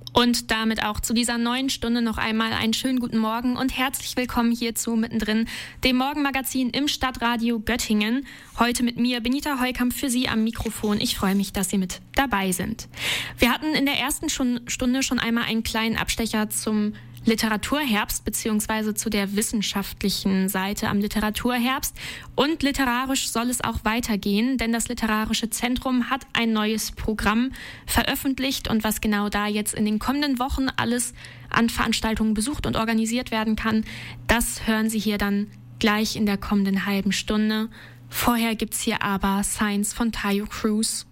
Und damit auch zu dieser neuen Stunde noch einmal einen schönen guten Morgen und herzlich willkommen hierzu mittendrin, dem Morgenmagazin im Stadtradio Göttingen. Heute mit mir, Benita Heukamp, für Sie am Mikrofon. Ich freue mich, dass Sie mit dabei sind. Wir hatten in der ersten Stunde schon einmal einen kleinen Abstecher zum Literaturherbst beziehungsweise zu der wissenschaftlichen Seite am Literaturherbst. Und literarisch soll es auch weitergehen, denn das Literarische Zentrum hat ein neues Programm veröffentlicht. Und was genau da jetzt in den kommenden Wochen alles an Veranstaltungen besucht und organisiert werden kann, das hören Sie hier dann gleich in der kommenden halben Stunde. Vorher gibt's hier aber Science von Tayo Cruz.